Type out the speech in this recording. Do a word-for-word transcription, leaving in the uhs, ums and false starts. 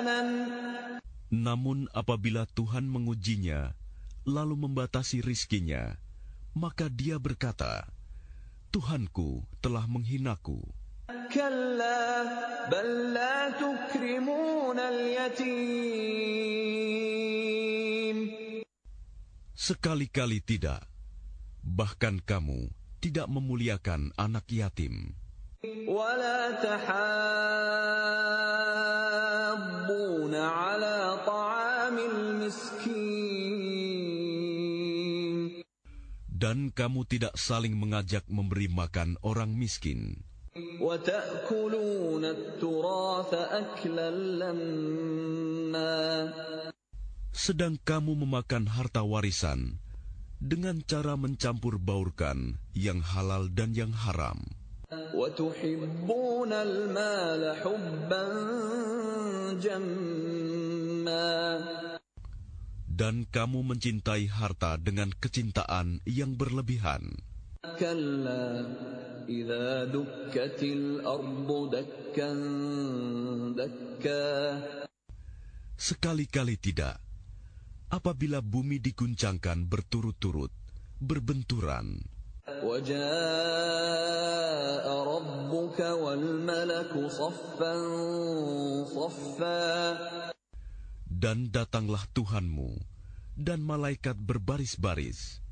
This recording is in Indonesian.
Namun apabila Tuhan mengujinya, lalu membatasi rizkinya, maka dia berkata, Tuhanku telah menghinaku. Sekali-kali tidak. Bahkan kamu tidak memuliakan anak yatim. Dan kamu tidak saling mengajak memberi makan orang miskin. Sedang kamu memakan harta warisan dengan cara mencampur baurkan yang halal dan yang haram. Dan kamu mencintai harta dengan kecintaan yang berlebihan. Sekali-kali tidak. Apabila bumi diguncangkan berturut-turut, berbenturan. Dan datanglah Tuhanmu, dan malaikat berbaris-baris.